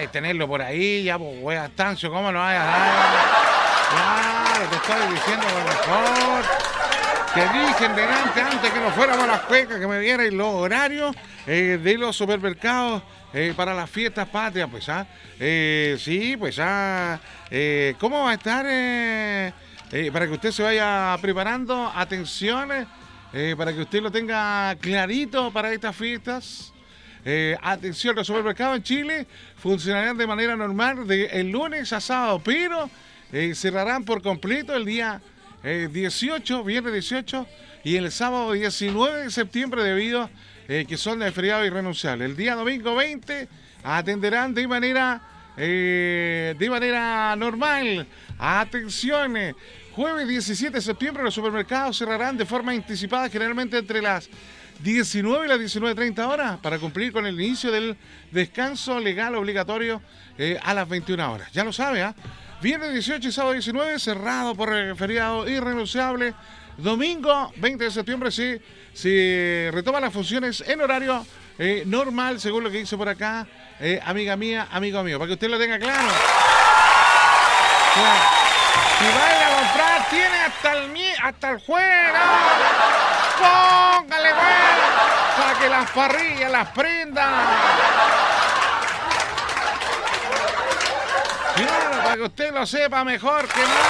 queríais tenerlo por ahí, ya, pues, wea, Stancio, ¿cómo no vayas a dar? Claro, te estoy diciendo por mejor. Te dije en delante, antes que nos fuéramos a las cuecas, que me vierais los horarios de los supermercados para las fiestas patrias, pues, ¿ah? Sí, pues, ¿cómo va a estar? Para que usted se vaya preparando, atención, para que usted lo tenga clarito para estas fiestas. Atención, los supermercados en Chile funcionarán de manera normal de el lunes a sábado, pero cerrarán por completo el día 18, viernes 18 y el sábado 19 de septiembre debido que son de feriado irrenunciable. El día domingo 20 atenderán de manera normal. Atención, jueves 17 de septiembre los supermercados cerrarán de forma anticipada, generalmente entre las 19 y las 19:30 horas, para cumplir con el inicio del descanso legal obligatorio a las 21 horas. Ya lo sabe, ¿ah? Viernes 18 y sábado 19 cerrado por feriado irrenunciable. Domingo 20 de septiembre se retoman las funciones en horario normal, según lo que dice por acá, amiga mía, amigo mío, para que usted lo tenga claro. Claro. Si va a ir a comprar, tiene hasta el jueves, ¿no? Póngale, güey, para que las parrillas las prendan. Claro, para que usted lo sepa mejor que nada.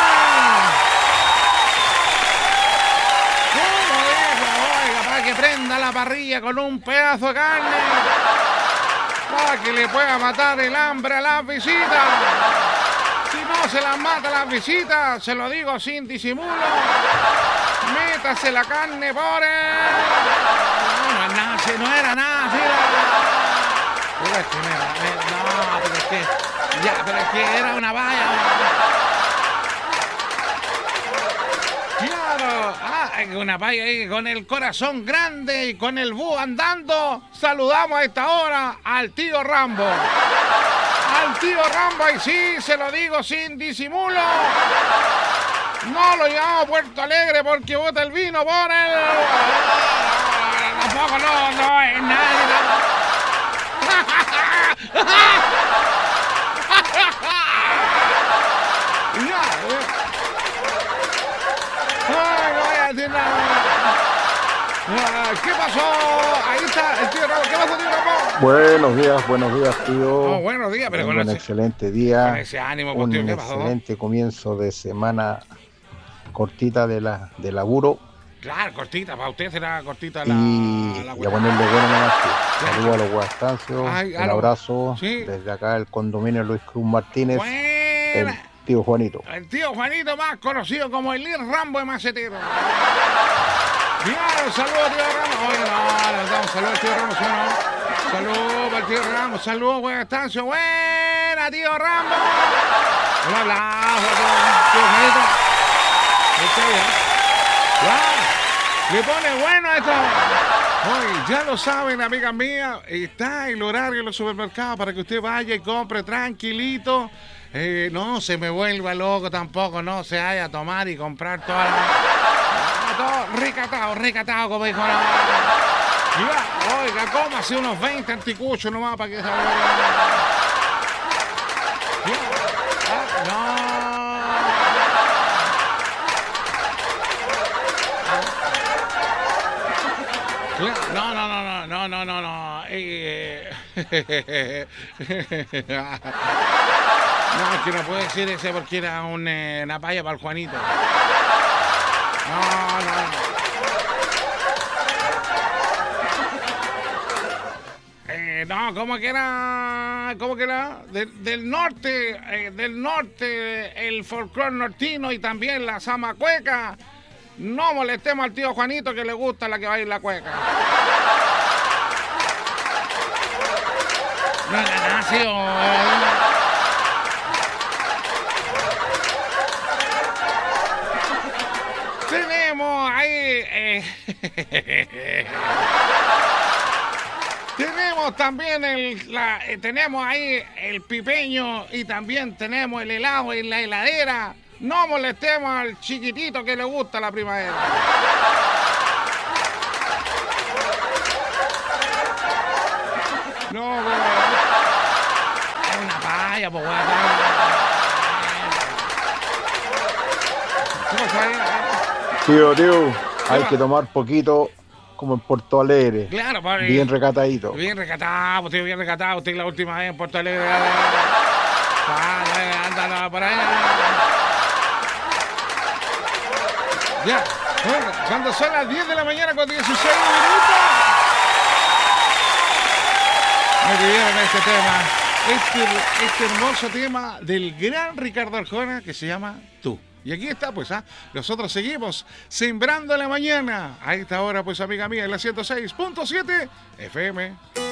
¿Cómo dijo? Oiga, para que prenda la parrilla con un pedazo de carne. Para que le pueda matar el hambre a las visitas. Si no se las mata a las visitas, se lo digo sin disimulo. Métase la carne por él. No es nada, no era nada, sí. Pero es que no, pero es que pero es que era una valla. Claro, una valla ahí con el corazón grande y con el búho andando. Saludamos a esta hora al tío Rambo. Al tío Rambo, y sí, se lo digo sin disimulo. No lo llevamos a Puerto Alegre porque bota el vino por él. Tampoco, no es nada. Ay, no voy a decir nada. ¿Qué pasó? Ahí está el tío Ramón. ¿Qué pasó, tío Ramón? Buenos días, tío. Oh, buenos días, pero con un excelente día. Con ese ánimo, pues, tío, ¿qué pasó? Un excelente comienzo de semana cortita de laburo. Claro, cortita, para usted será cortita y a ponerle bueno nomás, tío. Saludos a los Guastancios, un abrazo, ¿sí? Desde acá el condominio Luis Cruz Martínez. Buena. El tío Juanito. El tío Juanito, más conocido como el Lir Rambo de Macetero. Claro, saludos, tío Ramos. Oye, no, le damos saludos al tío Ramos, ¿sí o no? Saludos para el tío Ramos, saludos, buen estancia. Buena, tío Ramos. Un aplauso, tío Juanito. Está bien. Claro, le pone bueno esto. Oye, ya lo saben, amigas mías, está el horario en los supermercados para que usted vaya y compre tranquilito. No se me vuelva loco tampoco, no se vaya a tomar y comprar toda la... todo recatado, como dijo la... Ya, oiga, cómase unos 20 anticuchos nomás para que se... No. No. No, es que no puedo decir ese porque era una palla para el Juanito. No. ¿Cómo que era? Del norte, el folclore nortino y también la zamacueca. No molestemos al tío Juanito que le gusta la que va a ir la cueca. No era nazi o... Tenemos ahí... Tenemos también tenemos ahí el pipeño y también tenemos el helado en la heladera. No molestemos al chiquitito que le gusta la primavera. No, talla, pues, weón. ¿Cómo está ahí? Tío, hay que tomar poquito como en Porto Alegre. Claro, padre. Bien recatadito. Bien recatado, tío, bien recatado. Usted la última vez en Porto Alegre. Anda por allá. Ya, cuando son las 10 de la mañana con 16 minutos. Me pidieron este tema, este hermoso tema del gran Ricardo Arjona que se llama Tú. Y aquí está, pues, nosotros seguimos sembrando la mañana. A esta hora, pues, amiga mía, en la 106.7 FM.